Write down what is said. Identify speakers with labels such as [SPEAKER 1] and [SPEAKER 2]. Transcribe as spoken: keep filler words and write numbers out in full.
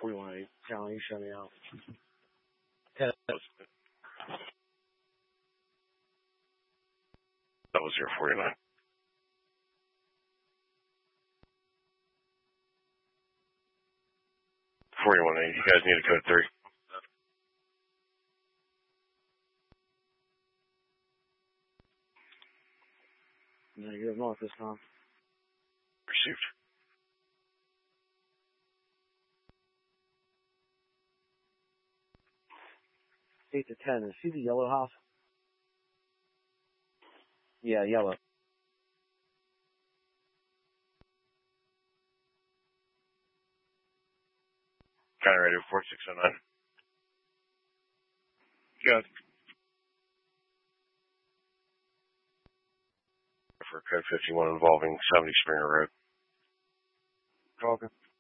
[SPEAKER 1] forty-one eight. John, you shut me out.
[SPEAKER 2] That was your forty-nine. forty-one eight. You guys need a code three.
[SPEAKER 1] Negative north this time.
[SPEAKER 2] Received.
[SPEAKER 1] eight to ten. Is see the yellow house? Yeah, yellow.
[SPEAKER 2] County radio four six oh nine. Good. For code fifty-one involving seventy Springer Road.
[SPEAKER 1] Talking.